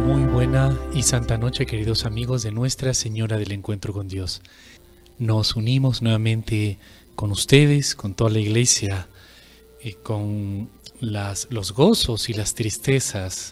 Muy buena y santa noche, queridos amigos de Nuestra Señora del Encuentro con Dios. Nos unimos nuevamente con ustedes, con toda la Iglesia, con los gozos y las tristezas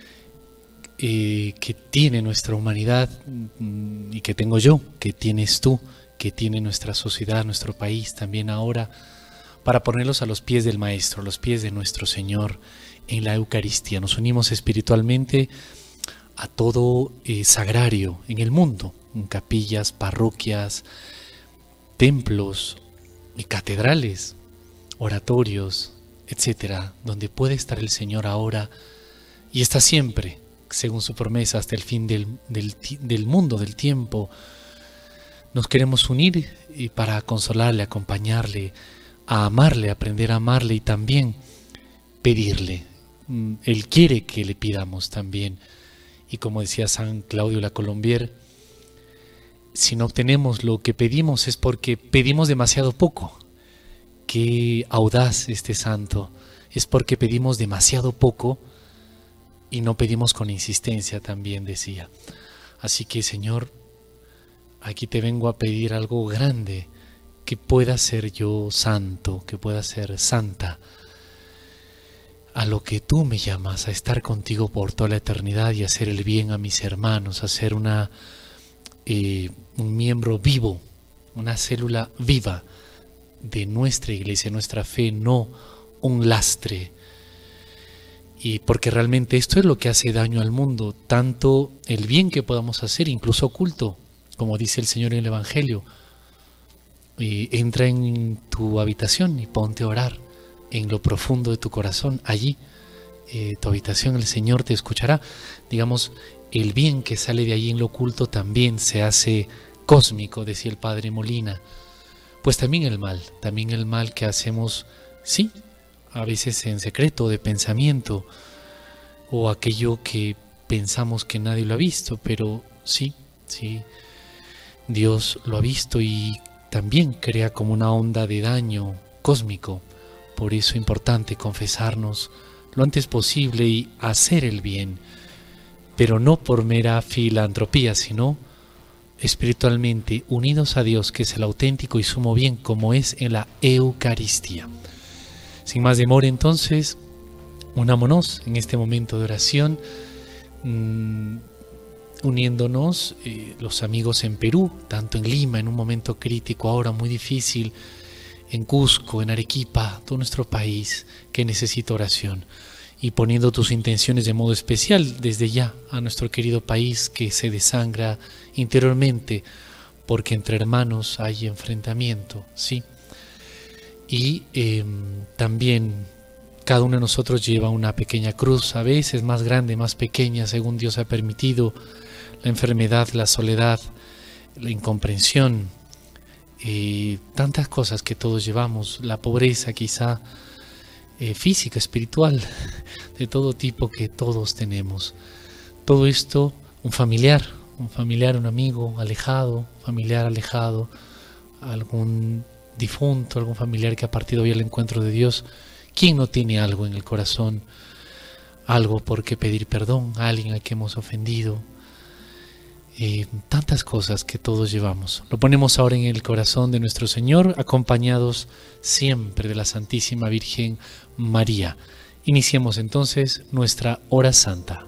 que tiene nuestra humanidad y que tengo yo, que tienes tú, que tiene nuestra sociedad, nuestro país también ahora, para ponerlos a los pies del Maestro, a los pies de nuestro Señor en la Eucaristía. Nos unimos espiritualmente a todo sagrario en el mundo, en capillas, parroquias, templos y catedrales, oratorios, etcétera, donde puede estar el Señor ahora y está siempre, según su promesa, hasta el fin del mundo, del tiempo. Nos queremos unir y para consolarle, acompañarle, a amarle, aprender a amarle y también pedirle. Él quiere que le pidamos también. Y como decía San Claudio la Colombier, si no obtenemos lo que pedimos es porque pedimos demasiado poco. Qué audaz este santo. Es porque pedimos demasiado poco y no pedimos con insistencia, también decía. Así que, Señor, aquí te vengo a pedir algo grande, que pueda ser yo santo, que pueda ser santa, a lo que tú me llamas, a estar contigo por toda la eternidad y hacer el bien a mis hermanos, a ser un miembro vivo, una célula viva de nuestra iglesia, nuestra fe, no un lastre. Y porque realmente esto es lo que hace daño al mundo, tanto el bien que podamos hacer, incluso oculto, como dice el Señor en el Evangelio. Entra en tu habitación y ponte a orar en lo profundo de tu corazón, allí, tu habitación, el Señor te escuchará. Digamos, el bien que sale de allí en lo oculto también se hace cósmico, decía el Padre Molina. Pues también el mal que hacemos, sí, a veces en secreto, de pensamiento, o aquello que pensamos que nadie lo ha visto, pero sí, Dios lo ha visto y también crea como una onda de daño cósmico. Por eso es importante confesarnos lo antes posible y hacer el bien, pero no por mera filantropía, sino espiritualmente unidos a Dios, que es el auténtico y sumo bien, como es en la Eucaristía. Sin más demora, entonces, unámonos en este momento de oración, uniéndonos los amigos en Perú, tanto en Lima, en un momento crítico ahora muy difícil, en Cusco, en Arequipa, todo nuestro país que necesita oración, y poniendo tus intenciones de modo especial desde ya a nuestro querido país que se desangra interiormente porque entre hermanos hay enfrentamiento, ¿sí? Y también cada uno de nosotros lleva una pequeña cruz, a veces más grande, más pequeña, según Dios ha permitido, la enfermedad, la soledad, la incomprensión, tantas cosas que todos llevamos, la pobreza quizá física, espiritual, de todo tipo que todos tenemos. Todo esto, un familiar, un amigo alejado, familiar alejado, algún difunto, algún familiar que ha partido hoy al encuentro de Dios. ¿Quién no tiene algo en el corazón? Algo por qué pedir perdón, a alguien a quien hemos ofendido. Tantas cosas que todos llevamos. Lo ponemos ahora en el corazón de nuestro Señor, acompañados siempre de la Santísima Virgen María. Iniciemos entonces nuestra hora santa.